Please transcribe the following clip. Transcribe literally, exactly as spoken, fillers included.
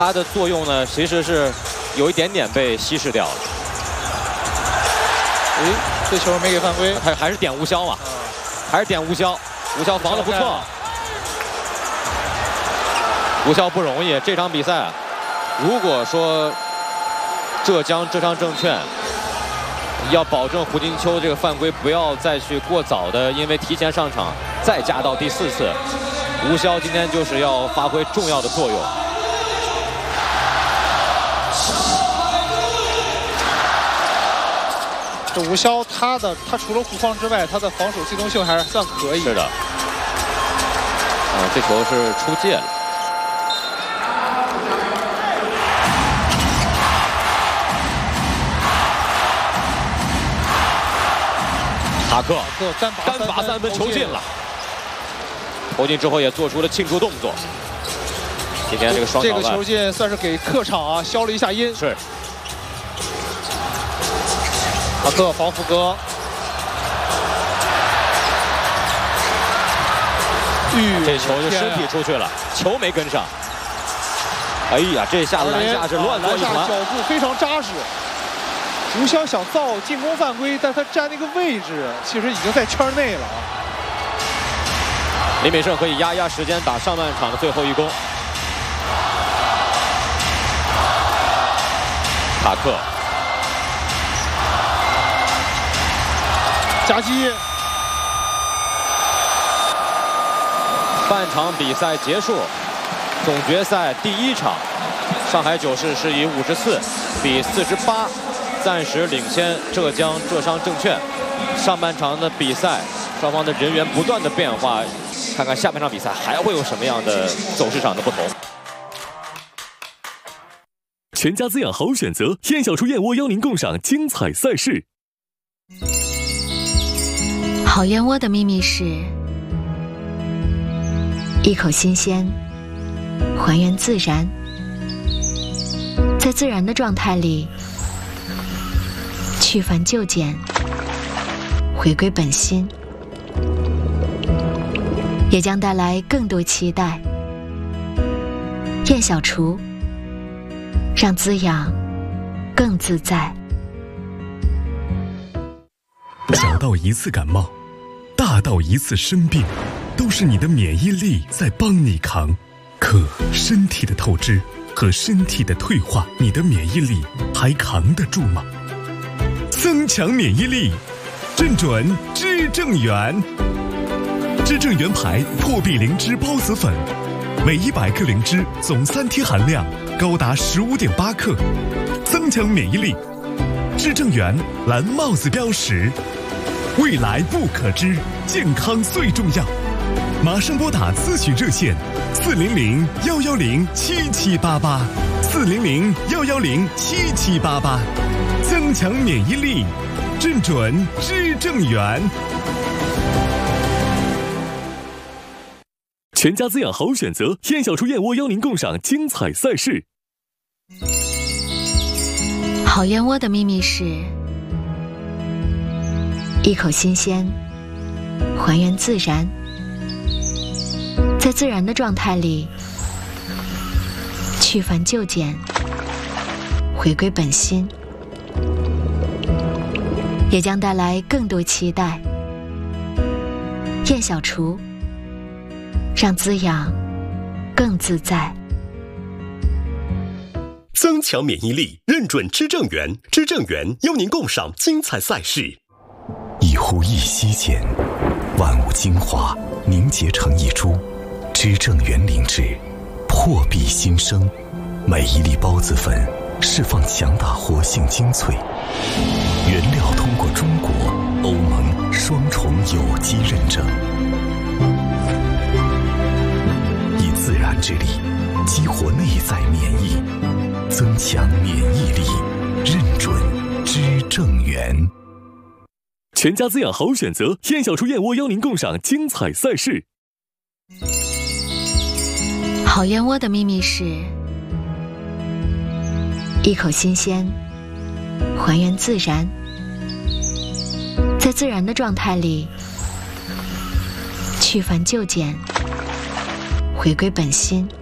它的作用呢，其实是有一点点被稀释掉了。 诶，这球没给犯规， 还还是点吴潇嘛，还是点吴潇，吴潇防得不错。吴潇不容易，这场比赛，如果说浙江浙商证券要保证胡金秋这个犯规不要再去过早的，因为提前上场再加到第四次，吴潇今天就是要发挥重要的作用。 这吴潇他的他除了护框之外，他的防守机动性还是算可以。 是的。啊，这球是出界了。塔克单单罚三分球进了，投进之后也做出了庆祝动作。今天这个双这个球进算是给客场啊消了一下音。 是。 塔克防福哥， 这球就身体出去了，球没跟上。哎呀，这下篮下是乱作一团， 脚步非常扎实。吴潇想造进攻犯规，但他站那个位置其实已经在圈内了啊。 林美胜可以压压时间，打上半场的最后一攻。塔克。 夹击， 半场比赛结束，总决赛第一场，上海九市是以五十四比四十八，暂时领先浙江浙商证券。上半场的比赛，双方的人员不断的变化，看看下半场比赛还会有什么样的走势上的不同。 全家滋养好选择，燕小厨燕窝邀您共赏精彩赛事。 好燕窝的秘密是：一口新鲜，还原自然，在自然的状态里去繁就简，回归本心，也将带来更多期待。燕小厨，让滋养更自在。 小到一次感冒。 大到一次生病，都是你的免疫力在帮你扛。可身体的透支和身体的退化，你的免疫力还扛得住吗？增强免疫力，认准知正元。知正元牌破壁灵芝孢子粉，每一百克灵芝总三贴含量高达十五点八克，增强免疫力。知正元蓝帽子标识。 未来不可知，健康最重要。马上拨打咨询热线：四零零幺幺零七七八八，四零零幺幺零七七八八，增强免疫力，认准知正元。全家滋养好选择，燕小厨燕窝邀您共赏精彩赛事。 好燕窝的秘密是。 一口新鲜，还原自然，在自然的状态里去繁就简，回归本心，也将带来更多期待。燕小厨，让滋养更自在。 增强免疫力，认准知正元，知正元邀您共赏精彩赛事。 一呼一吸间，万物精华凝结成一株。知正元灵芝，破壁新生，每一粒孢子粉释放强大活性精粹。原料通过中国、欧盟双重有机认证，以自然之力激活内在免疫，增强免疫力，认准知正元。 全家滋养好选择，燕小厨燕窝邀您共赏精彩赛事。 好燕窝的秘密是：一口新鲜，还原自然，在自然的状态里去繁就简，回归本心，